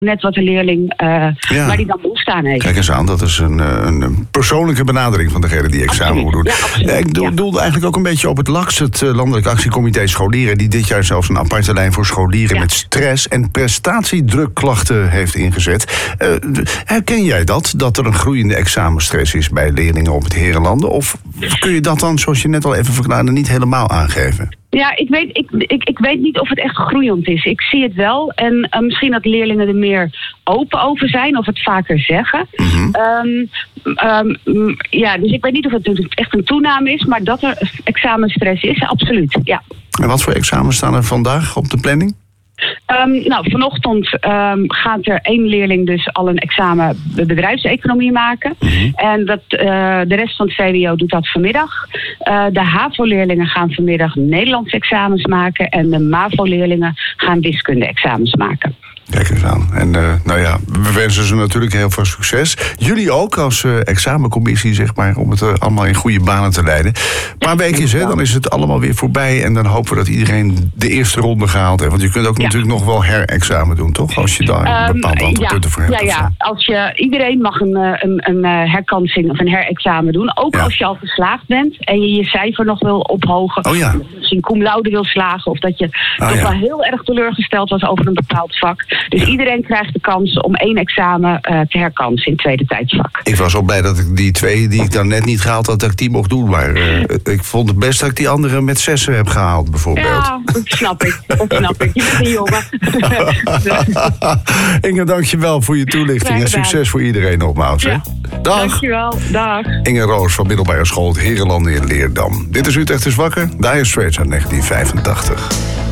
net wat de leerling waar die dan behoefte aan heeft. Kijk eens aan, dat is een persoonlijke benadering van degene die examen moet doen. Ja, ik doelde eigenlijk ook een beetje op het LAX, het Landelijk Actiecomité Scholieren, die dit jaar zelfs een aparte lijn voor scholieren met stress- en prestatiedrukklachten heeft ingezet. Herken jij dat er een groeiende examenstress is bij leerlingen op het Herenlanden? Of kun je dat dan, zoals je net al even verklaarde, niet helemaal aangeven? Ja, ik weet niet of het echt groeiend is. Ik zie het wel. En misschien dat leerlingen er meer open over zijn of het vaker zeggen. Mm-hmm. Dus ik weet niet of het echt een toename is, maar dat er examenstress is, absoluut. Ja. En wat voor examens staan er vandaag op de planning? Vanochtend gaat er 1 leerling dus al een examen bedrijfseconomie maken. Mm-hmm. En de rest van het VWO doet dat vanmiddag. De HAVO-leerlingen gaan vanmiddag Nederlands examens maken. En de MAVO-leerlingen gaan wiskunde-examens maken. Kijk eens aan. En we wensen ze natuurlijk heel veel succes. Jullie ook als examencommissie, zeg maar, om het allemaal in goede banen te leiden. Een paar weekjes, dan is het allemaal weer voorbij. En dan hopen we dat iedereen de eerste ronde gehaald heeft. Want je kunt ook natuurlijk nog wel herexamen doen, toch? Als je daar een bepaald aantal punten voor hebt. Iedereen mag een herkansing of een herexamen doen. Ook als je al geslaagd bent en je cijfer nog wil ophogen. Oh ja. Misschien cum laude wil slagen. Of dat je toch wel heel erg teleurgesteld was over een bepaald vak. Dus iedereen krijgt de kans om 1 examen te herkansen in het tweede tijdsvak. Ik was al blij dat ik die 2 die ik dan net niet gehaald had, dat ik die mocht doen. Maar ik vond het best dat ik die andere met 6 heb gehaald, bijvoorbeeld. Ja, dat snap ik. Je bent een jongen. Inge, dankjewel voor je toelichting. En succes voor iedereen nogmaals. Ja. Dag. Dankjewel. Dag. Inge Roos van middelbare school het Herenlanden in Leerdam. Dit is Utrecht is wakker. Dire Straits uit 1985.